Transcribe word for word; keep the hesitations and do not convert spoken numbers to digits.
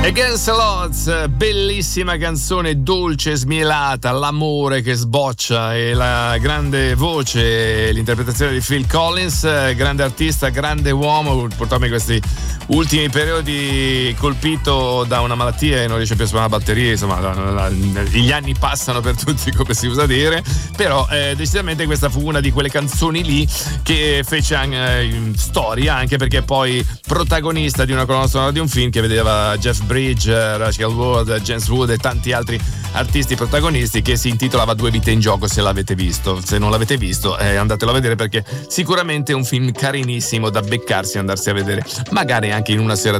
Against the Odds, bellissima canzone, dolce, smielata, l'amore che sboccia e la grande voce, l'interpretazione di Phil Collins, grande artista, grande uomo, purtroppo in questi ultimi periodi colpito da una malattia e non riesce più a suonare la batteria, insomma la, la, la, gli anni passano per tutti, come si usa dire, però eh, decisamente questa fu una di quelle canzoni lì che fece anche eh, storia, anche perché poi protagonista di una colonna sonora di un film che vedeva Jeff Bridge, Rachel Wood, James Wood e tanti altri artisti protagonisti, che si intitolava Due vite in gioco. Se l'avete visto, se non l'avete visto eh, andatelo a vedere, perché sicuramente è un film carinissimo da beccarsi e andarsi a vedere magari anche in una sera